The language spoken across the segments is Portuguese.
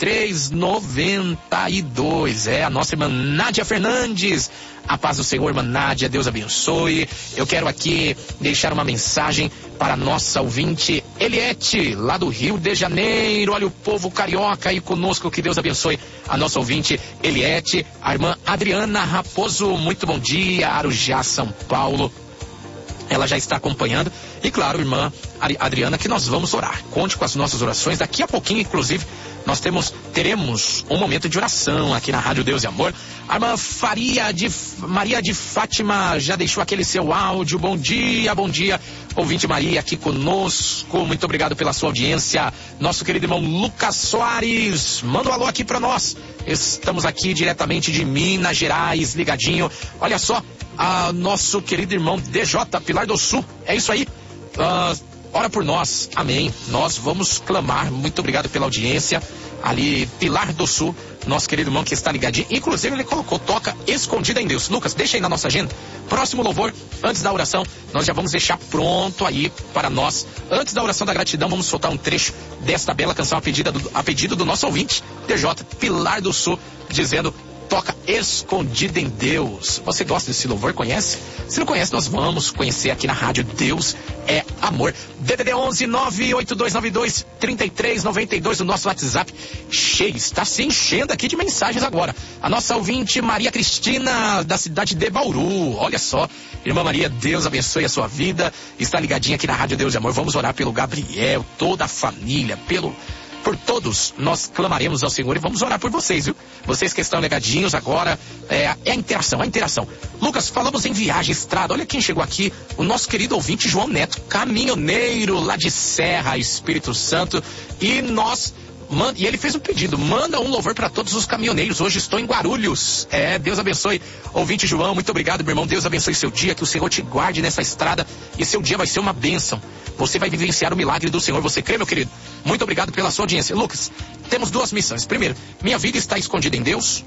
3392. É a nossa irmã Nádia Fernandes. A paz do Senhor, irmã Nádia, Deus abençoe. Eu quero aqui deixar uma mensagem para a nossa ouvinte Eliette, lá do Rio de Janeiro. Olha o povo carioca aí conosco, que Deus abençoe a nossa ouvinte Eliette. A irmã Adriana Raposo, muito bom dia, Arujá, São Paulo. Ela já está acompanhando. E claro, irmã Adriana, que nós vamos orar. Conte com as nossas orações. Daqui a pouquinho, inclusive, nós teremos um momento de oração aqui na Rádio Deus e Amor. A irmã Maria de Fátima já deixou aquele seu áudio. Bom dia, ouvinte Maria aqui conosco. Muito obrigado pela sua audiência. Nosso querido irmão Lucas Soares, manda um alô aqui para nós. Estamos aqui diretamente de Minas Gerais, ligadinho. Olha só, nosso querido irmão DJ Pilar do Sul. É isso aí. Ora por nós, amém. Nós vamos clamar. Muito obrigado pela audiência. Ali, Pilar do Sul, nosso querido irmão que está ligadinho. Inclusive, ele colocou toca escondida em Deus. Lucas, deixa aí na nossa agenda. Próximo louvor, antes da oração, nós já vamos deixar pronto aí para nós. Antes da oração da gratidão, vamos soltar um trecho desta bela canção a pedido do nosso ouvinte, DJ Pilar do Sul, dizendo: toca escondida em Deus. Você gosta desse louvor? Conhece? Se não conhece, nós vamos conhecer aqui na rádio Deus é Amor. DDD 11 98292 3392, o nosso WhatsApp cheio, está se enchendo aqui de mensagens agora. A nossa ouvinte Maria Cristina, da cidade de Bauru. Olha só, irmã Maria, Deus abençoe a sua vida. Está ligadinha aqui na rádio Deus é Amor. Vamos orar pelo Gabriel, toda a família, por todos nós clamaremos ao Senhor e vamos orar por vocês, viu? Vocês que estão ligadinhos agora, a interação. Lucas, falamos em viagem, estrada. Olha quem chegou aqui, o nosso querido ouvinte João Neto, caminhoneiro lá de Serra, Espírito Santo. E ele fez um pedido: manda um louvor para todos os caminhoneiros. Hoje estou em Guarulhos. Deus abençoe. Ouvinte João, muito obrigado, meu irmão. Deus abençoe seu dia, que o Senhor te guarde nessa estrada e seu dia vai ser uma bênção. Você vai vivenciar o milagre do Senhor. Você crê, meu querido? Muito obrigado pela sua audiência. Lucas, temos duas missões. Primeiro, minha vida está escondida em Deus.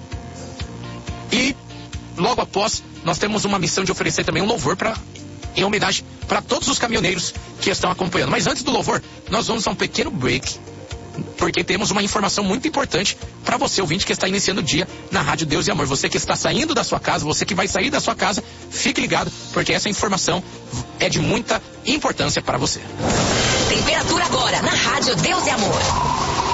E logo após, nós temos uma missão de oferecer também um louvor em homenagem para todos os caminhoneiros que estão acompanhando. Mas antes do louvor, nós vamos a um pequeno break, porque temos uma informação muito importante para você, ouvinte, que está iniciando o dia na Rádio Deus e Amor. Você que está saindo da sua casa, você que vai sair da sua casa, fique ligado, porque essa informação é de muita importância para você. Temperatura agora na Rádio Deus e Amor.